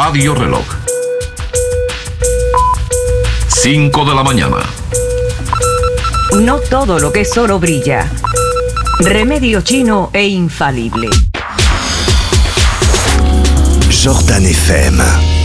Radio Reloj. 5 de la mañana. No todo lo que es oro brilla. Remedio chino e infalible. Jordan FM.